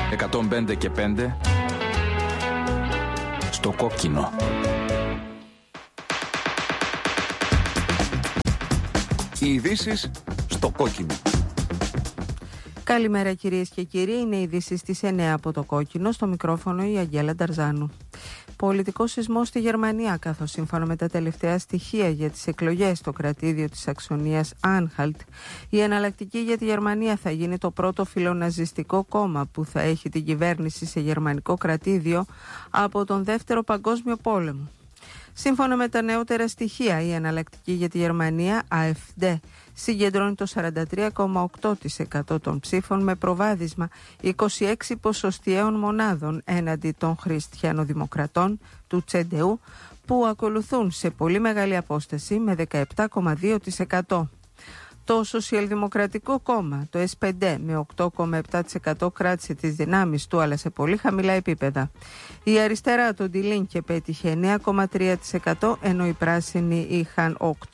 105 και 5 στο κόκκινο. Οι ειδήσεις στο κόκκινο. Καλημέρα κυρίες και κύριοι, είναι οι ειδήσεις στις 9 από το κόκκινο, στο μικρόφωνο η Αγγέλα Νταρζάνου. Πολιτικό σεισμό στη Γερμανία, καθώς σύμφωνα με τα τελευταία στοιχεία για τις εκλογές στο κρατήδιο της Σαξονίας Άνχαλτ, η εναλλακτική για τη Γερμανία θα γίνει το πρώτο φιλοναζιστικό κόμμα που θα έχει την κυβέρνηση σε γερμανικό κρατήδιο από τον Δεύτερο Παγκόσμιο Πόλεμο. Σύμφωνα με τα νεότερα στοιχεία, η εναλλακτική για τη Γερμανία, AfD, συγκεντρώνει το 43,8% των ψήφων με προβάδισμα 26 ποσοστιαίων μονάδων έναντι των χριστιανοδημοκρατών του CDU, που ακολουθούν σε πολύ μεγάλη απόσταση με 17,2%. Το Σοσιαλδημοκρατικό Κόμμα, το SPD, με 8,7% κράτησε τις δυνάμεις του, αλλά σε πολύ χαμηλά επίπεδα. Η αριστερά, το Die Linke, πέτυχε 9,3%, ενώ οι πράσινοι είχαν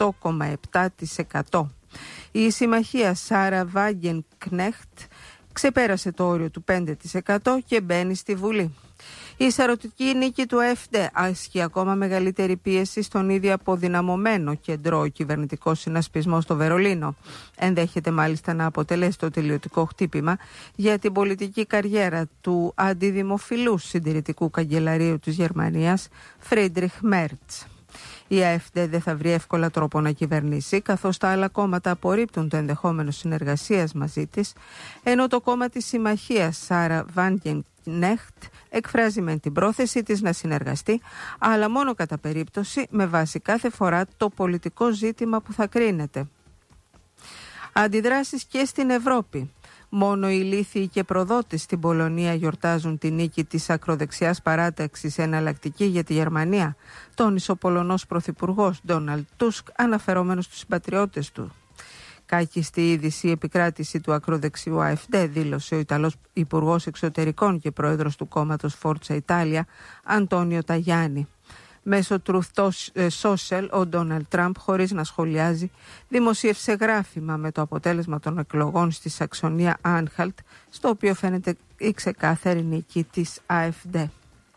8,7%. Η συμμαχία Σάρα Βάγγενκνέχτ ξεπέρασε το όριο του 5% και μπαίνει στη Βουλή. Η σαρωτική νίκη του AfD άσχει ακόμα μεγαλύτερη πίεση στον ήδη αποδυναμωμένο κεντρό κυβερνητικό συνασπισμό στο Βερολίνο. Ενδέχεται μάλιστα να αποτελέσει το τελειωτικό χτύπημα για την πολιτική καριέρα του αντιδημοφιλούς συντηρητικού καγκελαρίου της Γερμανίας, Φρίντριχ Μέρτς. Η AfD δεν θα βρει εύκολα τρόπο να κυβερνήσει, καθώς τα άλλα κόμματα απορρίπτουν το ενδεχόμενο συνεργασίας μαζί της, ενώ το κόμμα της συμμαχίας Σάρα Βάγγενκνέχτ εκφράζει μεν την πρόθεση της να συνεργαστεί, αλλά μόνο κατά περίπτωση, με βάση κάθε φορά το πολιτικό ζήτημα που θα κρίνεται. Αντιδράσεις και στην Ευρώπη. Μόνο οι ηλίθιοι και προδότες στην Πολωνία γιορτάζουν τη νίκη της ακροδεξιάς παράταξης εναλλακτική για τη Γερμανία, τόνισε ο Πολωνός Πρωθυπουργός Ντόναλντ Τούσκ, αναφερόμενος στους συμπατριώτες του. Κάκιστη είδηση η επικράτηση του ακροδεξιού AfD, δήλωσε ο Ιταλός Υπουργός Εξωτερικών και πρόεδρος του κόμματος Φόρτσα Ιτάλια, Αντώνιο Ταγιάννη. Μέσω Truth Social, ο Ντόναλντ Τραμπ, χωρίς να σχολιάζει, δημοσίευσε γράφημα με το αποτέλεσμα των εκλογών στη Σαξονία Άνχαλτ, στο οποίο φαίνεται η ξεκάθαρη νίκη της AfD.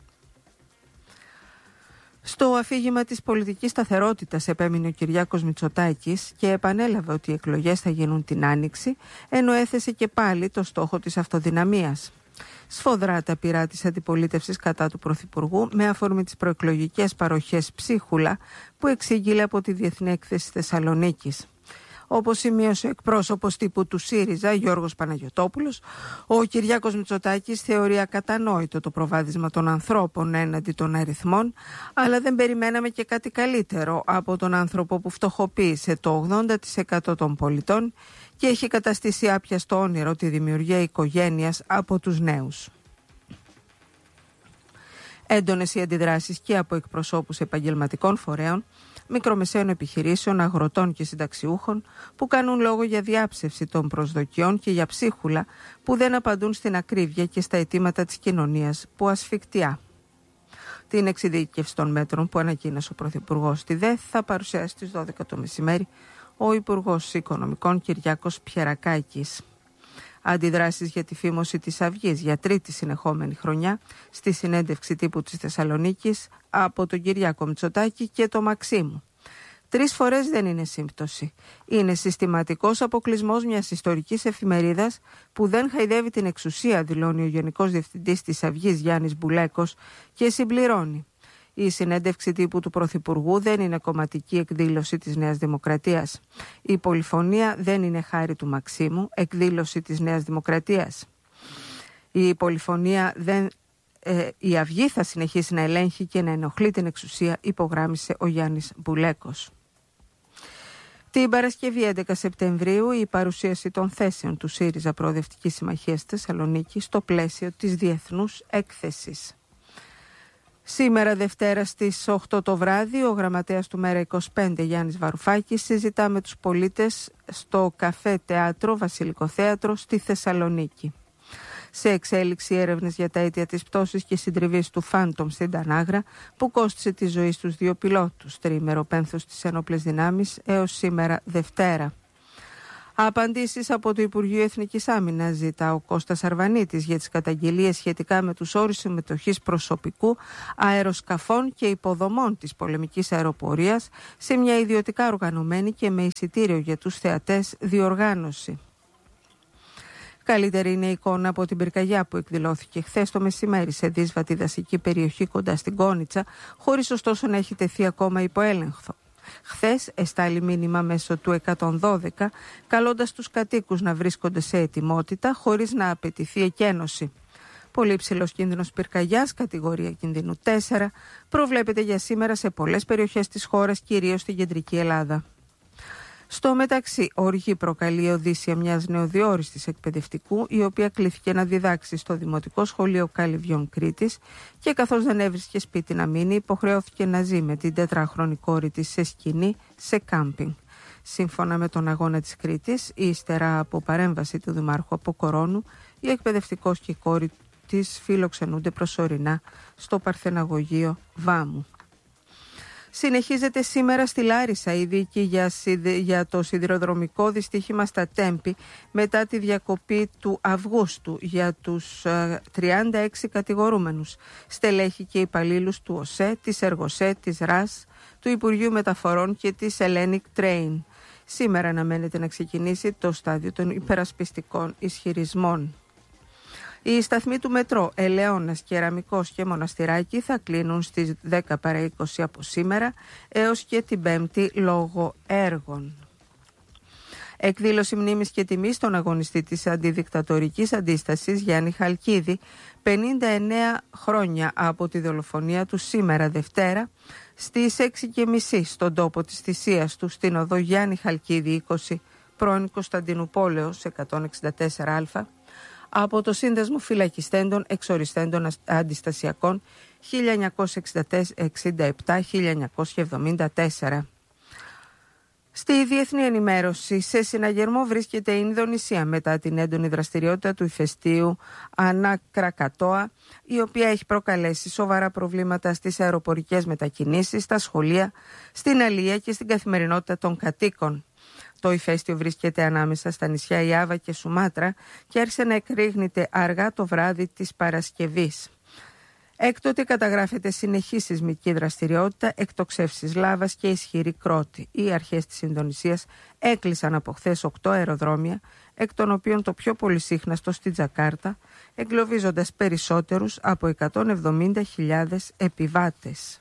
Στο αφήγημα της πολιτικής σταθερότητας επέμεινε ο Κυριάκος Μητσοτάκης και επανέλαβε ότι οι εκλογές θα γίνουν την Άνοιξη, ενώ έθεσε και πάλι το στόχο της αυτοδυναμίας. Σφοδρά τα πειρά της αντιπολίτευσης κατά του Πρωθυπουργού με αφορμή τις προεκλογικές παροχές ψίχουλα που εξήγηλε από τη Διεθνή Έκθεση Θεσσαλονίκης. Όπως σημείωσε ο εκπρόσωπος τύπου του ΣΥΡΙΖΑ, Γιώργος Παναγιωτόπουλος, ο Κυριάκος Μητσοτάκης θεωρεί ακατανόητο το προβάδισμα των ανθρώπων έναντι των αριθμών, αλλά δεν περιμέναμε και κάτι καλύτερο από τον άνθρωπο που φτωχοποίησε το 80% των πολιτών και έχει καταστήσει άπιαστο όνειρο τη δημιουργία οικογένειας από τους νέους. Έντονες οι αντιδράσεις και από εκπροσώπους επαγγελματικών φορέων, μικρομεσαίων επιχειρήσεων, αγροτών και συνταξιούχων που κάνουν λόγο για διάψευση των προσδοκιών και για ψίχουλα που δεν απαντούν στην ακρίβεια και στα αιτήματα της κοινωνίας που ασφικτιά. Την εξειδίκευση των μέτρων που ανακοίνωσε ο Πρωθυπουργός στη ΔΕΘ θα παρουσιάσει στις 12 το μεσημέρι ο Υπουργός Οικονομικών Κυριάκος Πιερακάκης. Αντιδράσεις για τη φήμωση της Αυγής για τρίτη συνεχόμενη χρονιά στη συνέντευξη τύπου της Θεσσαλονίκης από τον Κυριάκο Μητσοτάκη και το Μαξίμου. 3 φορές δεν είναι σύμπτωση. Είναι συστηματικός αποκλεισμός μιας ιστορικής εφημερίδας που δεν χαϊδεύει την εξουσία, δηλώνει ο Γενικός Διευθυντής της Αυγής Γιάννης Μπουλέκος και συμπληρώνει. Η συνέντευξη τύπου του Πρωθυπουργού δεν είναι κομματική εκδήλωση της Νέας Δημοκρατίας. Η πολυφωνία δεν είναι χάρη του Μαξίμου, εκδήλωση της Νέας Δημοκρατίας. Η πολυφωνία η Αυγή θα συνεχίσει να ελέγχει και να ενοχλεί την εξουσία, υπογράμμισε ο Γιάννης Μπουλέκος. Την Παρασκευή 11 Σεπτεμβρίου η παρουσίαση των θέσεων του ΣΥΡΙΖΑ Προοδευτικής Συμμαχίας Θεσσαλονίκη στο πλαίσιο της Διεθνούς Έκθεσης. Σήμερα Δευτέρα στις 8 το βράδυ ο γραμματέας του Μέρα 25 Γιάννης Βαρουφάκης συζητά με τους πολίτες στο Καφέ Θέατρο Βασιλικό Θέατρο στη Θεσσαλονίκη. Σε εξέλιξη έρευνες για τα αίτια της πτώσης και συντριβής του Phantom στην Τανάγρα που κόστισε τη ζωή στους 2 πιλότους, τριήμερο πένθος στις ενόπλες δυνάμεις έως σήμερα Δευτέρα. Απαντήσεις από το Υπουργείο Εθνικής Άμυνας ζητά ο Κώστας Αρβανίτης για τις καταγγελίες σχετικά με τους όρους συμμετοχής προσωπικού, αεροσκαφών και υποδομών της πολεμικής αεροπορίας σε μια ιδιωτικά οργανωμένη και με εισιτήριο για τους θεατές διοργάνωση. Καλύτερη είναι η εικόνα από την πυρκαγιά που εκδηλώθηκε χθες το μεσημέρι σε δύσβατη δασική περιοχή κοντά στην Κόνιτσα, χωρίς ωστόσο να έχει τεθεί ακόμα υπό έλεγχο. Χθες εστάλει μήνυμα μέσω του 112, καλώντας τους κατοίκους να βρίσκονται σε ετοιμότητα χωρίς να απαιτηθεί εκένωση. Πολύ ψηλός κίνδυνος πυρκαγιάς, κατηγορία κινδύνου 4, προβλέπεται για σήμερα σε πολλές περιοχές της χώρας, κυρίως στην κεντρική Ελλάδα. Στο μεταξύ, οργή προκαλεί η οδύσσια μιας νεοδιόριστης εκπαιδευτικού, η οποία κλήθηκε να διδάξει στο Δημοτικό Σχολείο Καλυβιών Κρήτης και καθώς δεν έβρισκε σπίτι να μείνει, υποχρεώθηκε να ζει με την 4χρονη κόρη της σε σκηνή σε κάμπινγκ. Σύμφωνα με τον Αγώνα της Κρήτης, ύστερα από παρέμβαση του Δημάρχου Αποκορώνου, η εκπαιδευτικός και η κόρη της φιλοξενούνται προσωρινά στο Παρθεναγωγείο Βάμου. Συνεχίζεται σήμερα στη Λάρισα η δίκη για το σιδηροδρομικό δυστύχημα στα Τέμπη μετά τη διακοπή του Αυγούστου για τους 36 κατηγορούμενους, στελέχη και υπαλλήλους του ΟΣΕ, της Εργοσέ, της ΡΑΣ, του Υπουργείου Μεταφορών και της Hellenic Train. Σήμερα αναμένεται να ξεκινήσει το στάδιο των υπερασπιστικών ισχυρισμών. Οι σταθμοί του μετρό Ελαιώνας, Κεραμικός και Μοναστηράκη θα κλείνουν στις 10 παρά 20 από σήμερα έως και την Πέμπτη λόγω έργων. Εκδήλωση μνήμης και τιμής στον αγωνιστή της αντιδικτατορικής αντίστασης Γιάννη Χαλκίδη, 59 χρόνια από τη δολοφονία του σήμερα Δευτέρα, στις 6:30 στον τόπο της θυσίας του στην οδό Γιάννη Χαλκίδη 20, πρώην Κωνσταντινούπολεως 164α, από το Σύνδεσμο Φυλακιστέντων Εξοριστέντων Αντιστασιακών 1967-1974. Στη διεθνή ενημέρωση, σε συναγερμό βρίσκεται η Ινδονησία μετά την έντονη δραστηριότητα του ηφαιστείου Ανά Κρακατόα, η οποία έχει προκαλέσει σοβαρά προβλήματα στις αεροπορικές μετακινήσεις, στα σχολεία, στην αλία και στην καθημερινότητα των κατοίκων. Το ηφαίστειο βρίσκεται ανάμεσα στα νησιά Ιάβα και Σουμάτρα και άρχισε να εκρήγνεται αργά το βράδυ της Παρασκευής. Έκτοτε καταγράφεται συνεχή σεισμική δραστηριότητα, εκτοξεύσεις λάβας και ισχυρή κρότη. Οι αρχές της Ινδονησίας έκλεισαν από χθες 8 αεροδρόμια, εκ των οποίων το πιο πολυσύχναστο στη Τζακάρτα, εγκλωβίζοντας περισσότερους από 170.000 επιβάτες.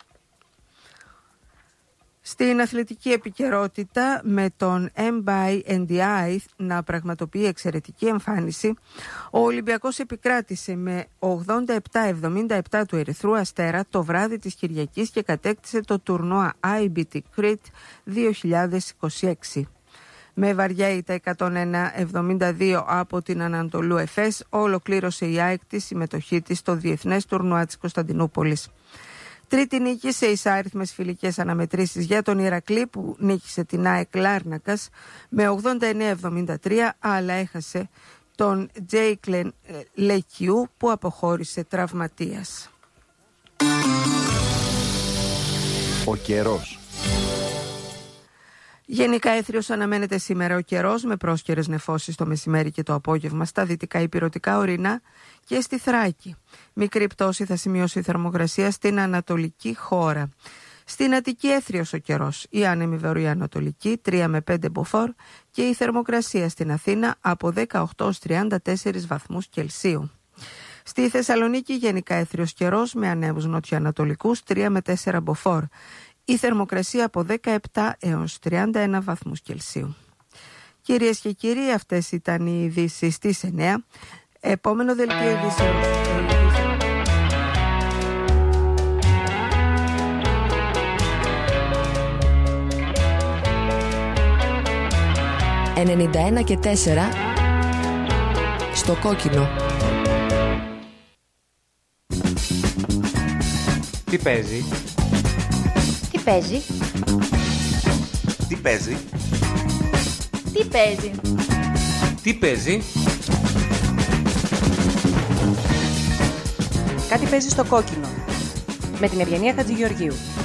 Στην αθλητική επικαιρότητα, με τον Mbaye Ndiaye να πραγματοποιεί εξαιρετική εμφάνιση, ο Ολυμπιακός επικράτησε με 87-77 του Ερυθρού Αστέρα το βράδυ της Κυριακής και κατέκτησε το τουρνουά IBT Crete 2026. Με βαριά ήττα 101-72 από την Ανατολού Εφές, ολοκλήρωσε η ΑΕΚ τη συμμετοχή της στο Διεθνές Τουρνουά της Κωνσταντινούπολης. Τρίτη νίκη σε εισάριθμες φιλικές αναμετρήσεις για τον Ηρακλή, που νίκησε την ΑΕΚ Λάρνακας με 89-73, αλλά έχασε τον Τζέικλεν Λεκιού που αποχώρησε τραυματίας. Ο καιρός. Γενικά έθριος αναμένεται σήμερα ο καιρός, με πρόσκαιρες νεφώσεις το μεσημέρι και το απόγευμα στα δυτικά υπηρετικά ορεινά και στη Θράκη. Μικρή πτώση θα σημειώσει η θερμοκρασία στην ανατολική χώρα. Στην Αττική έθριος ο καιρός, η άνεμη βορειοανατολική 3 με 5 μποφόρ και η θερμοκρασία στην Αθήνα από 18 ως 34 βαθμούς Κελσίου. Στη Θεσσαλονίκη γενικά έθριος καιρός με ανέμους νοτιοανατολικούς 3 με 4 μποφόρ. Η θερμοκρασία από 17 έως 31 βαθμούς Κελσίου. Κυρίες και κύριοι, αυτές ήταν οι ειδήσεις στις 9. Επόμενο δελτίο ειδήσεων. 91 και 4 στο κόκκινο. Τι παίζει? Τι παίζει? Τι παίζει? Τι παίζει? Τι παίζει? Κάτι παίζει στο κόκκινο. Με την Ευγενία Χατζηγεωργίου.